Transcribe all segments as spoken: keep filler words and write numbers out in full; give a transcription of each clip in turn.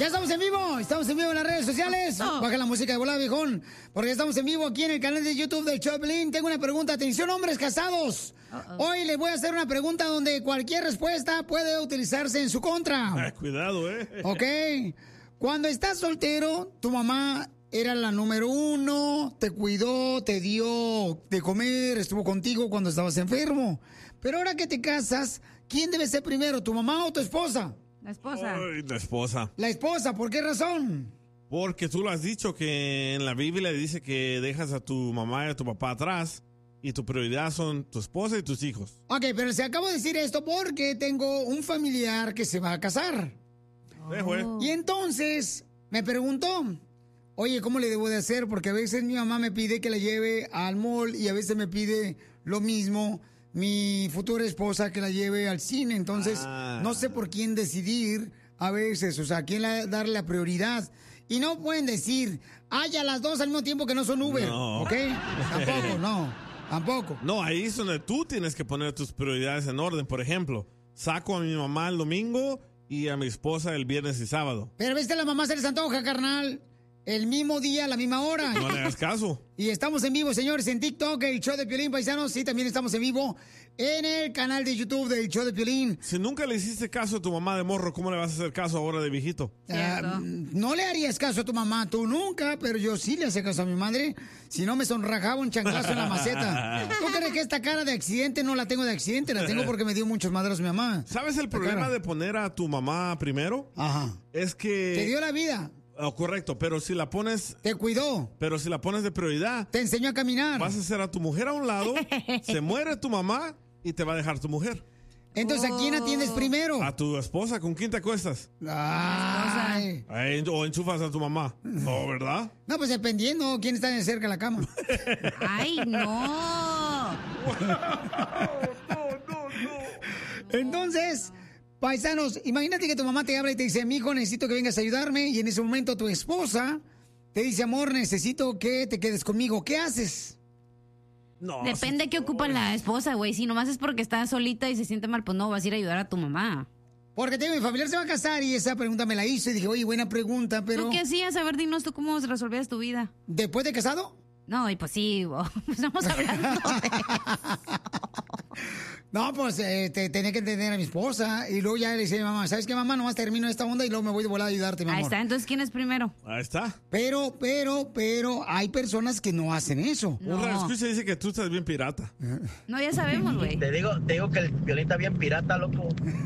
Ya estamos en vivo, estamos en vivo en las redes sociales. Oh. Baja la música de volada, viejón. Porque estamos en vivo aquí en el canal de YouTube del show de Piolín. Tengo una pregunta, atención hombres casados. Uh-oh. Hoy les voy a hacer una pregunta donde cualquier respuesta puede utilizarse en su contra. Ah, cuidado, eh. Ok. Cuando estás soltero, tu mamá era la número uno, te cuidó, te dio de comer, estuvo contigo cuando estabas enfermo. Pero ahora que te casas, ¿quién debe ser primero, tu mamá o tu esposa? La esposa. Ay, la esposa. La esposa, ¿por qué razón? Porque tú lo has dicho que en la Biblia dice que dejas a tu mamá y a tu papá atrás y tu prioridad son tu esposa y tus hijos. Ok, pero se acabo de decir esto porque tengo un familiar que se va a casar. Oh. Y entonces me preguntó, oye, ¿cómo le debo de hacer? Porque a veces mi mamá me pide que la lleve al mall y a veces me pide lo mismo mi futura esposa que la lleve al cine. Entonces, ah. no sé por quién decidir a veces, o sea, a quién la, darle la prioridad. Y no pueden decir, ay, a las dos al mismo tiempo que no son Uber, no. ¿ok? Tampoco, no, tampoco. No, ahí es donde tú tienes que poner tus prioridades en orden. Por ejemplo, saco a mi mamá el domingo y a mi esposa el viernes y sábado. Pero viste, la mamá se les antoja, carnal. El mismo día, a la misma hora. No le hagas caso. Y estamos en vivo, señores, en TikTok, el show de Piolín, paisanos. Sí, también estamos en vivo en el canal de YouTube del show de Piolín. Si nunca le hiciste caso a tu mamá de morro, ¿cómo le vas a hacer caso ahora de viejito? Uh, no le harías caso a tu mamá, tú nunca, pero yo sí le hacía caso a mi madre. Si no, me sonrajaba un chanclazo en la maceta. ¿Tú crees que esta cara de accidente no la tengo de accidente? La tengo porque me dio muchos madrazos mi mamá. ¿Sabes el problema de poner a tu mamá primero? Ajá. Es que... Te dio la vida. Oh, correcto, pero si la pones... Te cuidó. Pero si la pones de prioridad... Te enseñó a caminar. Vas a hacer a tu mujer a un lado, se muere tu mamá y te va a dejar tu mujer. Entonces, ¿a quién atiendes primero? A tu esposa, ¿con quién te acuestas? Ay. Ay, o enchufas a tu mamá. No, ¿verdad? No, pues dependiendo quién está cerca de la cama. Ay, no. no, no, no, no. Entonces... Paisanos, imagínate que tu mamá te habla y te dice, mijo, necesito que vengas a ayudarme. Y en ese momento tu esposa te dice, amor, necesito que te quedes conmigo. ¿Qué haces? No. Depende de qué ocupa la esposa, güey. Si nomás es porque está solita y se siente mal, pues no, vas a ir a ayudar a tu mamá. Porque tengo, mi familiar se va a casar y esa pregunta me la hizo. Y dije, oye, buena pregunta, pero... ¿Tú qué hacías? A ver, dinos tú cómo resolvías tu vida. ¿Después de casado? No, y pues sí, pues estamos hablando de... No, pues eh, te, tenía que entender a mi esposa. Y luego ya le decía a mi mamá, ¿sabes qué, mamá? Nomás termino esta onda y luego me voy de volada a ayudarte, mi amor. Ahí está, entonces, ¿quién es primero? Ahí está. Pero, pero, pero, hay personas que no hacen eso. No. Un escucha dice que tú estás bien pirata. No, ya sabemos, güey. Te digo, te digo que el Piolín está bien pirata, loco.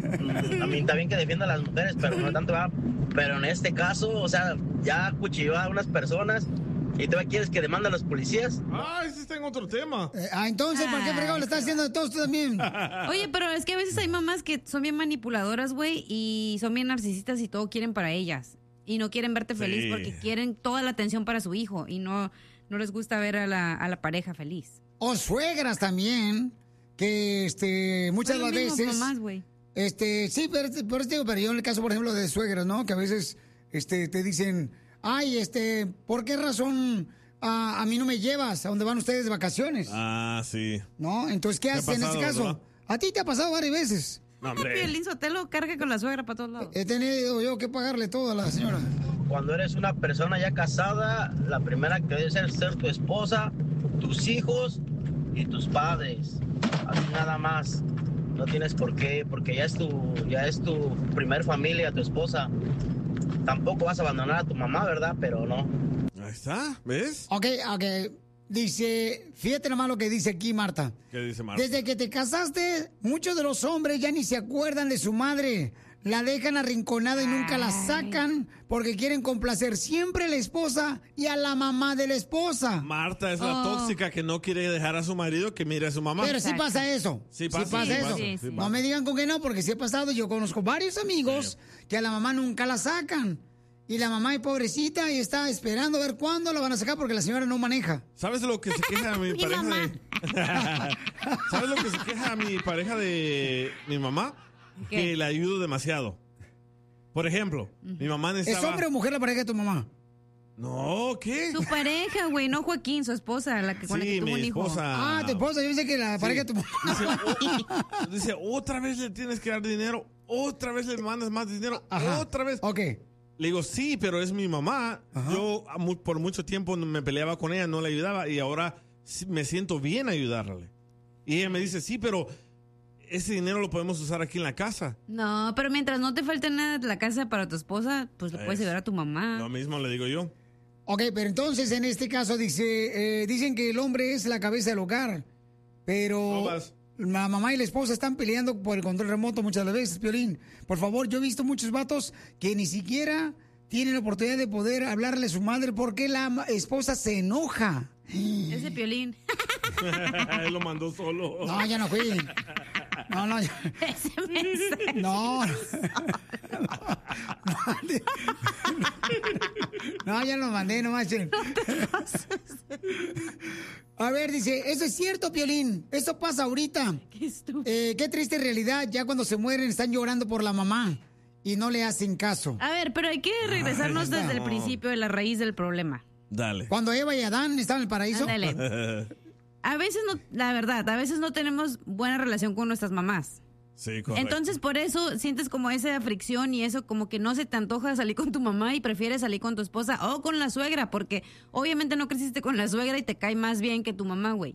A mí está bien que defienda a las mujeres, pero no tanto, ¿verdad? Pero en este caso, o sea, ya cuchilló a unas personas... ¿Y todavía quieres que demanden a los policías? Ah, ese está en otro tema. Eh, ah, entonces, ¿por qué fregado le estás haciendo de todos tú también? Oye, pero es que a veces hay mamás que son bien manipuladoras, güey, y son bien narcisistas y todo quieren para ellas. Y no quieren verte feliz sí. porque quieren toda la atención para su hijo y no, no les gusta ver a la, a la pareja feliz. O suegras también, que este muchas pues veces... Mamás, güey. Este, sí, pero, pero, pero yo en el caso, por ejemplo, de suegras, ¿no? Que a veces este, te dicen... Ay, este, ¿por qué razón a, a mí no me llevas a donde van ustedes de vacaciones? Ah, sí. ¿No? Entonces, ¿qué haces en este caso? ¿Verdad? A ti te ha pasado varias veces. No, hombre. El Sotelo carga con la suegra para todos lados. He tenido yo que pagarle todo a la señora. Cuando eres una persona ya casada, la primera que debe ser, ser tu esposa, tus hijos y tus padres. Así nada más. No tienes por qué, porque ya es tu, ya es tu primer familia, tu esposa. Tampoco vas a abandonar a tu mamá, ¿verdad? Pero no. Ahí está, ¿ves? Ok, ok. Dice, fíjate nomás lo que dice aquí Marta. ¿Qué dice Marta? Desde que te casaste, muchos de los hombres ya ni se acuerdan de su madre. La dejan arrinconada y nunca la sacan porque quieren complacer siempre a la esposa y a la mamá de la esposa. Marta es la oh. tóxica que no quiere dejar a su marido que mire a su mamá. Pero sí pasa eso. Sí pasa, sí pasa sí eso. pasa, sí, sí no me digan con que no, porque sí ha pasado. Yo conozco varios amigos sí. que a la mamá nunca la sacan. Y la mamá es pobrecita y está esperando a ver cuándo la van a sacar porque la señora no maneja. ¿Sabes lo que se queja mi, mi pareja mamá. de... ¿Sabes lo que se queja mi pareja de mi mamá? ¿Qué? Que le ayudo demasiado. Por ejemplo, uh-huh. mi mamá necesitaba... ¿Es hombre o mujer la pareja de tu mamá? No, ¿qué? Su pareja, güey, no Joaquín, su esposa, la que con sí, la que tuvo un hijo. Ah, tu esposa, yo pensé que la sí. pareja de tu mamá. Dice, o, dice, otra vez le tienes que dar dinero, otra vez le mandas más dinero, Ajá. otra vez. Ok. Le digo, sí, pero es mi mamá. Ajá. Yo por mucho tiempo me peleaba con ella, no le ayudaba y ahora me siento bien ayudarle. Y ella me dice, sí, pero ese dinero lo podemos usar aquí en la casa. No, pero mientras no te falte nada de la casa para tu esposa, pues le puedes ayudar a tu mamá. Lo mismo le digo yo. Ok, pero entonces en este caso dice, eh, dicen que el hombre es la cabeza del hogar, pero no la mamá y la esposa están peleando por el control remoto muchas de las veces, Piolín. Por favor, yo he visto muchos vatos que ni siquiera tienen la oportunidad de poder hablarle a su madre porque la esposa se enoja. Ese Piolín. Él lo mandó solo. No, ya no fui. No, no, ya. Ese mensaje. No. No, no, ya lo mandé, no manches. No te pases. A ver, dice, eso es cierto, Piolín. Eso pasa ahorita. Qué estúpido. Eh, qué triste realidad. Ya cuando se mueren están llorando por la mamá y no le hacen caso. A ver, pero hay que regresarnos Ay, desde no. el principio de la raíz del problema. Dale. Cuando Eva y Adán estaban en el paraíso. Dale. A veces no, la verdad, a veces no tenemos buena relación con nuestras mamás. Sí, correcto. Entonces, por eso sientes como esa fricción y eso, como que no se te antoja salir con tu mamá y prefieres salir con tu esposa o con la suegra, porque obviamente no creciste con la suegra y te cae más bien que tu mamá, güey.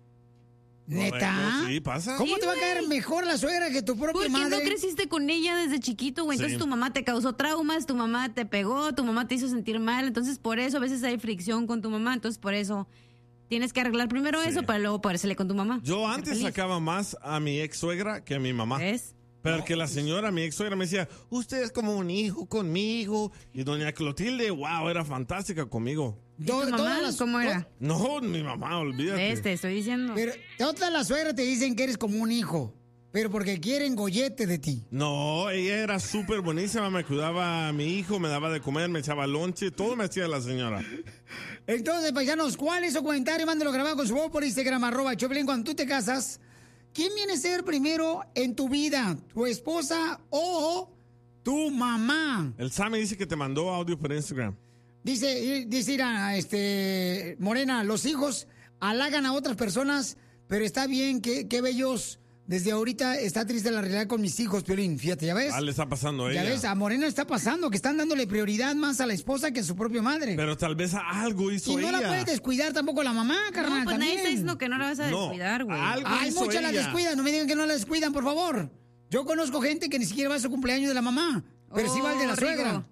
¿Neta? Sí, pasa. ¿Cómo sí, te va a caer mejor la suegra que tu propia Porque madre? Porque no creciste con ella desde chiquito, güey. Entonces sí. Tu mamá te causó traumas, tu mamá te pegó, tu mamá te hizo sentir mal. Entonces, por eso a veces hay fricción con tu mamá. Entonces, por eso tienes que arreglar primero sí. eso para luego poder salir con tu mamá. Yo antes sacaba más a mi ex suegra que a mi mamá. ¿Ves? Pero no, que la señora, mi ex suegra, me decía, usted es como un hijo conmigo. Y doña Clotilde, wow, era fantástica conmigo. ¿Y tu mamá las, cómo era? No, mi mamá, olvídate. Este, estoy diciendo. Pero todas las suegras te dicen que eres como un hijo, pero porque quieren gollete de ti. No, ella era súper buenísima, me cuidaba a mi hijo, me daba de comer, me echaba lonche, todo me hacía la señora. Entonces, paisanos, ¿cuál es su comentario? Mándalo grabado con su voz por Instagram, arroba Choplin. Cuando tú te casas, ¿quién viene a ser primero en tu vida? ¿Tu esposa o tu mamá? El Sammy dice que te mandó audio por Instagram. Dice, dice Ira, este, Morena, los hijos halagan a otras personas, pero está bien, que, que bellos. Desde ahorita está triste la realidad con mis hijos, Piolín. Fíjate, ¿ya ves? Ah, le está pasando a ella. Ya ves, a Morena está pasando, que están dándole prioridad más a la esposa que a su propia madre. Pero tal vez algo hizo ella. Y no ella. la puedes descuidar tampoco la mamá, carnal, No, pues también. nadie está diciendo que no la vas a descuidar, güey. No, Ay, muchas ella. la descuidan, no me digan que no la descuidan, por favor. Yo conozco gente que ni siquiera va a su cumpleaños de la mamá, pero oh, sí va el de la Rigo. Suegra.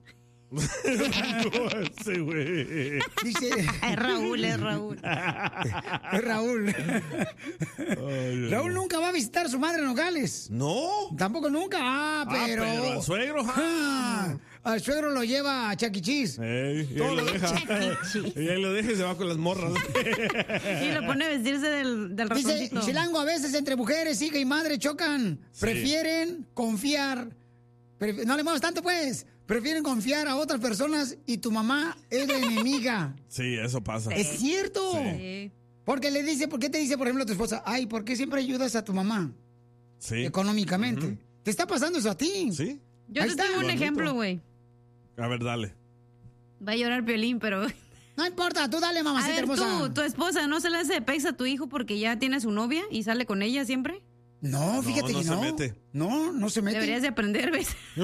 Sí, güey. Dice, es Raúl, es Raúl. Es Raúl. Ay, Raúl no. nunca va a visitar a su madre en Nogales. No. Tampoco nunca. Ah, pero. Ah, pero al suegro. Ah. Ah, al suegro lo lleva a Chuck E. Cheese. Ey, y ahí lo deja. Y ahí lo deja y se va con las morras. Y lo pone a vestirse del, del ratoncito. Dice, Chilango, a veces entre mujeres, hija y madre chocan. Sí. Prefieren confiar. Pref no le muevas tanto, pues. Prefieren confiar a otras personas y tu mamá es la enemiga. Sí, eso pasa. Es cierto. Sí. Porque le dice, ¿por qué te dice, por ejemplo, a tu esposa? Ay, ¿por qué siempre ayudas a tu mamá? Sí. Económicamente. Uh-huh. ¿Te está pasando eso a ti? Sí. Yo Ahí te tengo un bonito. ejemplo, güey. A ver, dale. Va a llorar Piolín, pero... No importa, tú dale, mamacita a ver, hermosa. tú, tu esposa, ¿no se le hace de pex a tu hijo porque ya tiene su novia y sale con ella siempre? No, fíjate no, no que no. Se mete. No, no se mete. Deberías de aprender, ¿ves? ¡Lo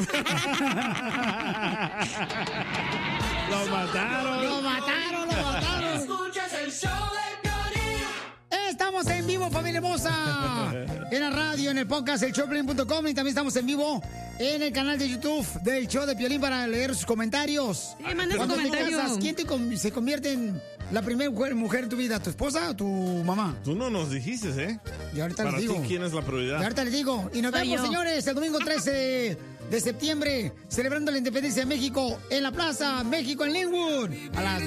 mataron! ¡Lo mataron, lo mataron! Escuchas el show de Piolín. Estamos en vivo, familia hermosa. En la radio, en el podcast, el showplin punto com. Y también estamos en vivo en el canal de YouTube del show de Piolín para leer sus comentarios. Sí, manda sus comentarios. ¿Quién te com se convierte en la primera mujer, mujer en tu vida? ¿Tu esposa o tu mamá? Tú no nos dijiste, ¿eh? Y ahorita Para les digo. Ti, ¿quién es la prioridad? Y ahorita les digo. Y nos Soy vemos, yo. señores, el domingo trece de septiembre, celebrando la independencia de México en la Plaza México en Linwood. A las